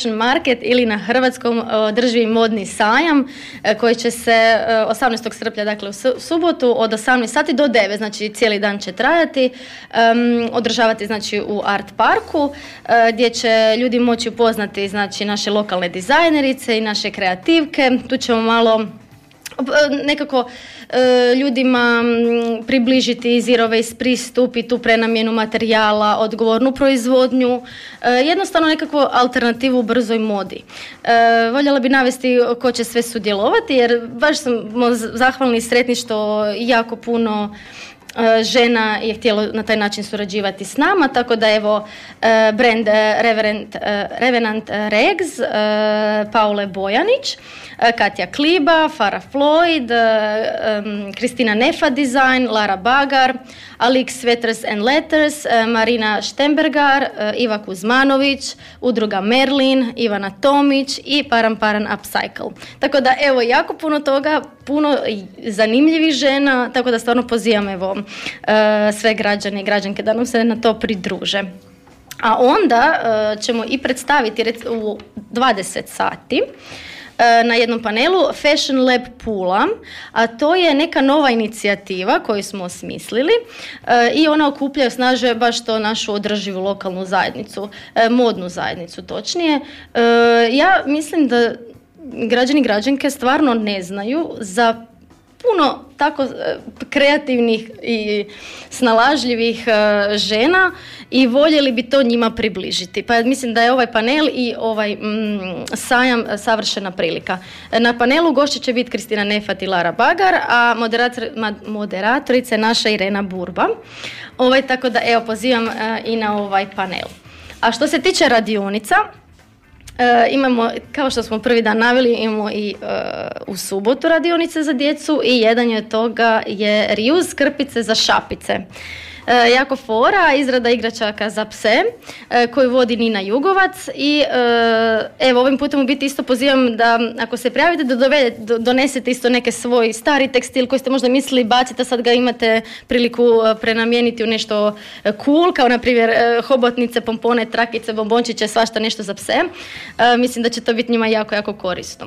Fashion Market ili na hrvatskom održivi modni sajam koji će se 18. srpnja, dakle u subotu od 18 sati do 9, znači cijeli dan će trajati, održavati znači u Art Parku gdje će ljudi moći upoznati znači naše lokalne dizajnerice i naše kreativke. Tu ćemo malo nekako ljudima približiti zero waste pristup i tu prenamjenu materijala, odgovornu proizvodnju, jednostavno nekakvu alternativu brzoj modi. Voljela bi navesti ko će sve sudjelovati jer baš smo zahvalni i sretni što jako puno žena je htjelo na taj način surađivati s nama, tako da evo brand Revenant Regs, Paule Bojanić, Katja Kliba, Farah Floyd, Kristina Nefa Design, Lara Bagar, Alix Sweaters and Letters, Marina Štembergar, Iva Kuzmanović, Udruga Merlin, Ivana Tomić i Paran Upcycle. Tako da evo jako puno toga, puno zanimljivih žena, tako da stvarno pozivam evo sve građane i građanke da nam se na to pridruže. A onda ćemo i predstaviti u 20 sati na jednom panelu Fashion Lab Pula, a to je neka nova inicijativa koju smo osmislili i ona okuplja i osnažuje baš to našu održivu lokalnu zajednicu, modnu zajednicu točnije. Ja mislim da građani i građanke stvarno ne znaju za puno tako kreativnih i snalažljivih žena i voljeli bi to njima približiti. Pa mislim da je ovaj panel i ovaj sajam savršena prilika. Na panelu gošće će biti Kristina Nefat i Lara Bagar, a moderatorica je naša Irena Burba. Tako da evo pozivam i na ovaj panel. A što se tiče radionica, imamo, kao što smo prvi dan naveli, imamo i u subotu radionice za djecu i jedan od toga je reuse krpice za šapice. Jako fora, izrada igračaka za pse koju vodi Nina Jugovac i evo ovim putem u biti isto pozivam da ako se prijavite da donesete isto neke svoj stari tekstil koji ste možda mislili baciti, a sad ga imate priliku prenamijeniti u nešto cool, kao na primjer hobotnice, pompone, trakice, bombončiće, svašta nešto za pse. Mislim da će to biti njima jako, jako korisno.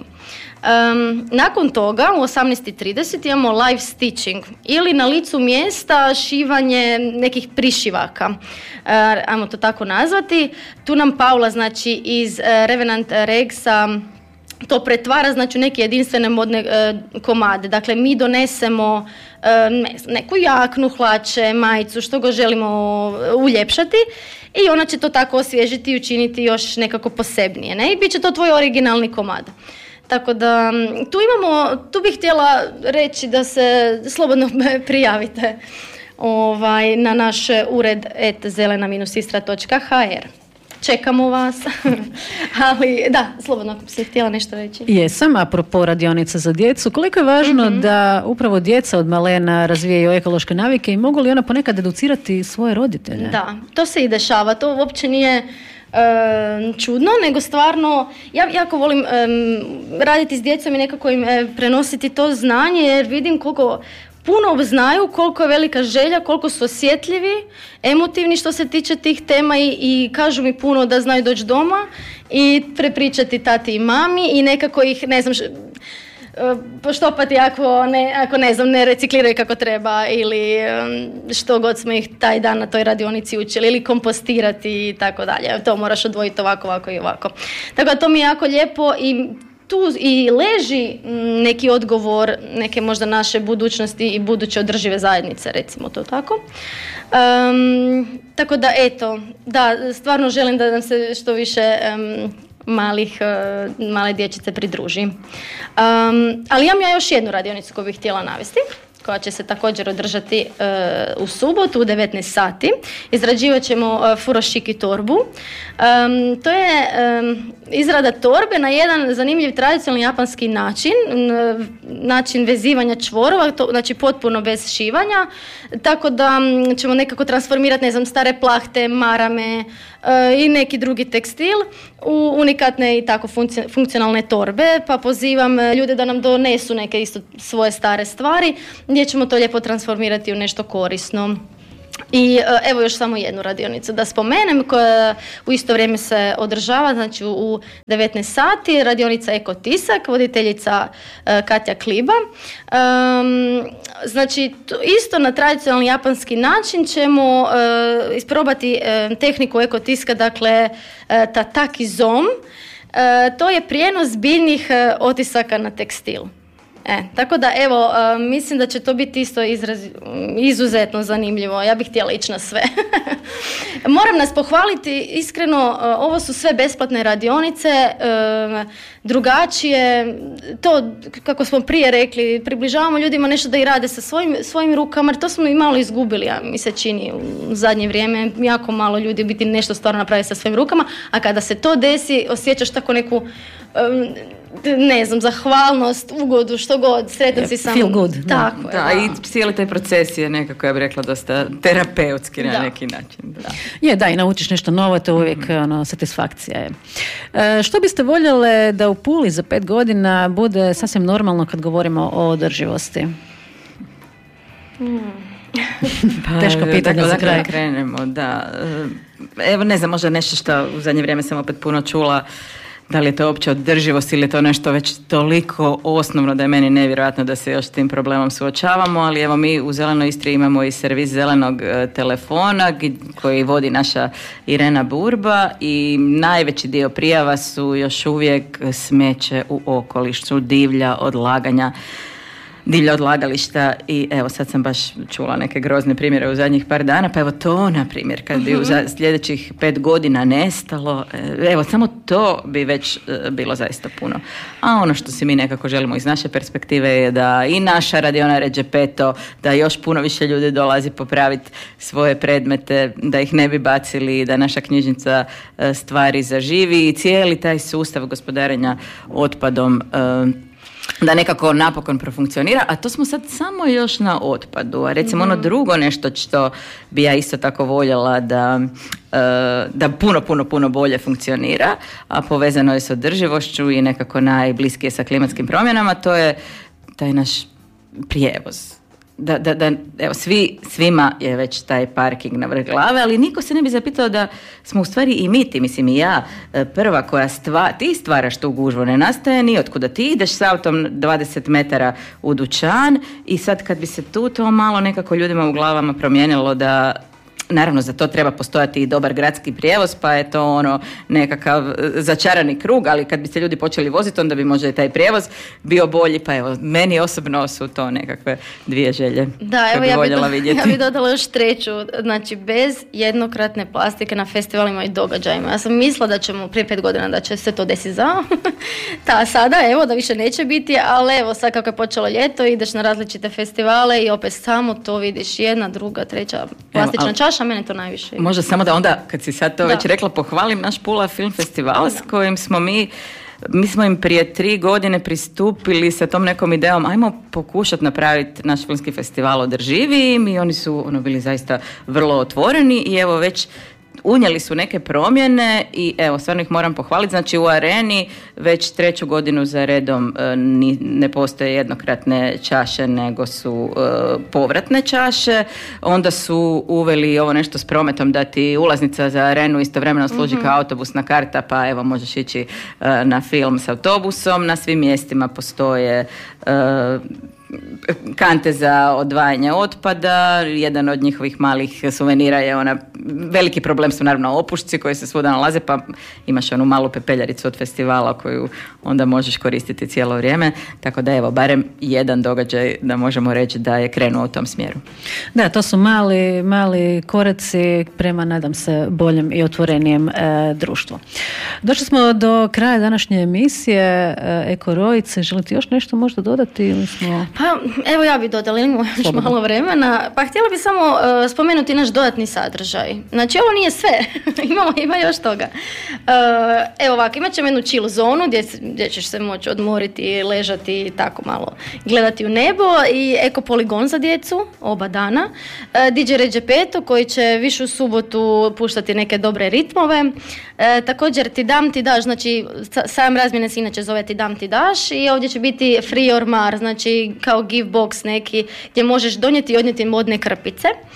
Nakon toga u 18:30 imamo live stitching ili na licu mjesta šivanje nekih prišivaka, ajmo to tako nazvati. Tu nam Paula znači iz Revenant Regsa to pretvara znači neke jedinstvene modne komade. Dakle, mi donesemo neku jaknu, hlače, majicu, što ga želimo uljepšati i ona će to tako osvježiti i učiniti još nekako posebnije. Ne? I bit će to tvoj originalni komad. Tako da tu bih htjela reći da se slobodno prijavite na naš ured zelena-istra.hr. Čekamo vas. Ali da, slobodno ako si htjela nešto reći. Jesam, apropo radionica za djecu. Koliko je važno da upravo djeca od malena razvijaju ekološke navike i mogu li ona ponekad educirati svoje roditelje? Da, to se i dešava. To uopće nije čudno, nego stvarno ja jako volim raditi s djecom i nekako im prenositi to znanje jer vidim koliko puno znaju, koliko je velika želja, koliko su osjetljivi, emotivni što se tiče tih tema i kažu mi puno da znaju doći doma i prepričati tati i mami i nekako ih, ne znam, poštopati ako ne recikliraju kako treba ili što god smo ih taj dan na toj radionici učili ili kompostirati i tako dalje. To moraš odvojiti ovako i ovako. Tako da to mi je jako lijepo i tu i leži neki odgovor neke možda naše budućnosti i buduće održive zajednice, recimo to tako. Tako da eto, da, stvarno želim da nam se što više male dječice pridruži. Ali imam ja još jednu radionicu koju bih htjela navesti, koja će se također održati u subotu u 19 sati. Izrađivat ćemo furošiki torbu. To je izrada torbe na jedan zanimljiv tradicionalni japanski način vezivanja čvorova, znači potpuno bez šivanja, tako da ćemo nekako transformirati, stare plahte, marame i neki drugi tekstil u unikatne i tako funkcionalne torbe, pa pozivam ljude da nam donesu neke isto svoje stare stvari gdje ćemo to lijepo transformirati u nešto korisno. I evo još samo jednu radionicu da spomenem koja u isto vrijeme se održava, znači u 19 sati, radionica Eko Tisak, voditeljica Katja Kliba. Znači isto na tradicionalni japanski način ćemo isprobati tehniku Eko Tiska, dakle Tataki Zom. To je prijenos biljnih otisaka na tekstil. Tako da evo, mislim da će to biti isto izuzetno zanimljivo. Ja bih htjela ići na sve. Moram nas pohvaliti, iskreno, ovo su sve besplatne radionice, drugačije, to kako smo prije rekli, približavamo ljudima nešto da i rade sa svojim rukama, jer to smo i malo izgubili, mi se čini u zadnje vrijeme, jako malo ljudi biti nešto stvarno napravi sa svojim rukama, a kada se to desi, osjećaš tako neku ne znam, zahvalnost, ugodu, što god, sretan si sam. Feel good. Tako da, i cijeli taj proces je nekako, ja bih rekla, dosta terapeutski na neki način. Da, i naučiš nešto novo, to uvijek satisfakcija je. Što biste voljele da u Puli za 5 godina bude sasvim normalno kad govorimo o održivosti? Teško pitanje za kraj. Krenemo, da. Evo, ne znam, možda nešto što u zadnje vrijeme sam opet puno čula, da li je to uopće održivost ili je to nešto već toliko osnovno da je meni nevjerojatno da se još s tim problemom suočavamo, ali evo mi u Zelenoj Istri imamo i servis zelenog telefona koji vodi naša Irena Burba i najveći dio prijava su još uvijek smeće u okolišu, divlja odlagališta i evo sad sam baš čula neke grozne primjere u zadnjih par dana, pa evo to na primjer kad bi u sljedećih 5 godina nestalo, evo samo to bi već bilo zaista puno. A ono što si mi nekako želimo iz naše perspektive je da i naša radiona Ređepeto, da još puno više ljudi dolazi popraviti svoje predmete, da ih ne bi bacili, da naša knjižnica stvari zaživi i cijeli taj sustav gospodarenja otpadom da nekako napokon profunkcionira, a to smo sad samo još na otpadu. A recimo ono drugo nešto što bi ja isto tako voljela da puno bolje funkcionira, a povezano je s održivošću i nekako najbliskije sa klimatskim promjenama, to je taj naš prijevoz. Da evo, svima je već taj parking na vrh glave, ali niko se ne bi zapitao da smo u stvari i mi, mislim i ja, prva koja ti stvaraš tu gužvu, ne nastaje ni otkuda. Ti ideš s autom 20 metara u dućan i sad kad bi se to malo nekako ljudima u glavama promijenilo da naravno za to treba postojati i dobar gradski prijevoz, pa je to ono nekakav začarani krug, ali kad bi se ljudi počeli voziti, onda bi možda i taj prijevoz bio bolji, pa evo, meni osobno su to nekakve 2 želje. Da, evo ja bi dodala još 3, znači bez jednokratne plastike na festivalima i događajima. Ja sam mislila da ćemo prije 5 godina da će se to desiti sada, evo da više neće biti, ali evo sad kako je počelo ljeto, ideš na različite festivale i opet samo to vidiš, 1, 2, 3 plastična čaša, mene to najviše. Možda samo da onda, kad si sad to već rekla, pohvalim naš Pula Film Festival s kojim smo mi smo im prije 3 godine pristupili sa tom nekom idejom, ajmo pokušati napraviti naš filmski festival održivijim i oni su bili zaista vrlo otvoreni i evo već unijeli su neke promjene i evo, stvarno ih moram pohvaliti. Znači u Areni već 3. godinu za redom ne postoje jednokratne čaše, nego su povratne čaše. Onda su uveli ovo nešto s prometom da ti ulaznica za Arenu istovremeno služi kao autobusna karta, pa evo možeš ići na film s autobusom. Na svim mjestima postoje kante za odvajanje otpada. Jedan od njihovih malih suvenira je veliki problem su naravno opušci koji se svuda nalaze, pa imaš onu malu pepeljaricu od festivala koju onda možeš koristiti cijelo vrijeme, tako da evo, barem jedan događaj da možemo reći da je krenuo u tom smjeru. Da, to su mali koraci prema, nadam se, boljem i otvorenijem društvu. Došli smo do kraja današnje emisije Eko Rojice. Želite još nešto možda dodati ili smo... Pa evo ja bih dodala, imamo još malo vremena. Pa htjela bih samo spomenuti naš dodatni sadržaj. Znači ovo nije sve, ima još toga. Evo ovako, imat ćemo jednu chill zonu gdje ćeš se moći odmoriti, ležati i tako malo gledati u nebo i eko poligon za djecu, oba dana. DJ Ređepeto koji će višu subotu puštati neke dobre ritmove. Također Ti dam ti daš, znači sam razmjene se inače zove Ti dam ti daš i ovdje će biti free or mar, znači kao give box neki gdje možeš donijeti i odnijeti modne krpice.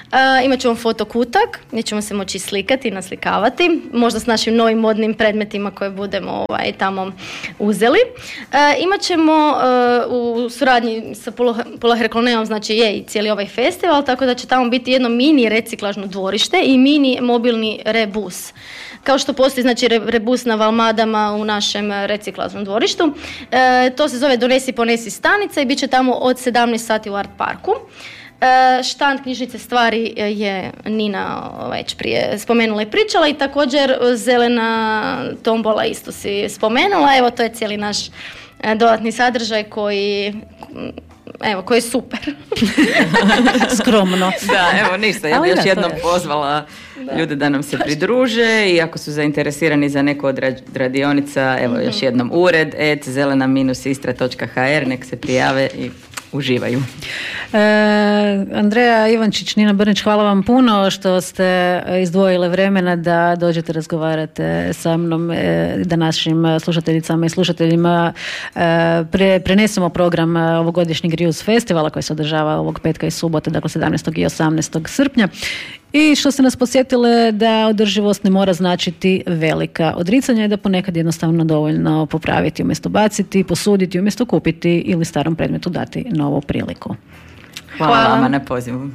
Imat ćemo fotokutak gdje ćemo se moći slikati i naslikavati, možda s našim novim modnim predmetima koje budemo tamo uzeli. Imat ćemo u suradnji sa Pulaherkloneom, znači je i cijeli ovaj festival, tako da će tamo biti jedno mini reciklažno dvorište i mini mobilni rebus. Kao što postoji znači rebus na Valmadama u našem reciklažnom dvorištu. To se zove Donesi ponesi stanica i bit će tamo od 17 sati u Art Parku. Štand knjižnice stvari je Nina već prije spomenula i pričala i također zelena tombola isto si spomenula. Evo, to je cijeli naš dodatni sadržaj koji je super. Skromno. Da, evo ništa, ja bih još jednom pozvala ljude da nam se pridruže i ako su zainteresirani za neku od radionica, evo još jednom ured zelena-istra.hr, nek se prijave i uživaju. Andreja Ivančić, Nina Brnić, hvala vam puno što ste izdvojile vremena da dođete razgovarate sa mnom, da našim slušateljicama i slušateljima prenesemo program ovogodišnjeg Rius festivala koji se održava ovog petka i subote, dakle 17. i 18. srpnja. I što ste nas podsjetile da održivost ne mora značiti velika odricanja i da ponekad jednostavno dovoljno popraviti umjesto baciti, posuditi umjesto kupiti ili starom predmetu dati novu priliku. Hvala vama na pozivu.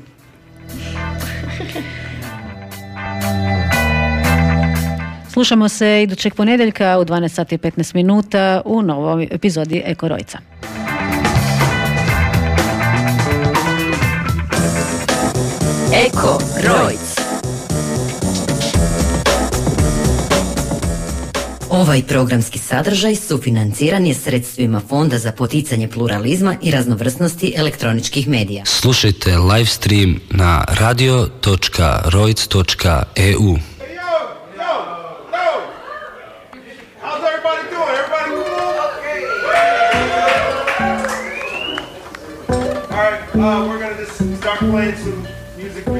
Slušamo se idućeg ponedjeljka u 12 sati i 15 minuta u novoj epizodi Eko Rojca. Eko Rojc. Ovaj programski sadržaj sufinanciran je sredstvima Fonda za poticanje pluralizma i raznovrsnosti elektroničkih medija. Slušajte live stream na radio.rojc.eu. We're going to just start playing some music.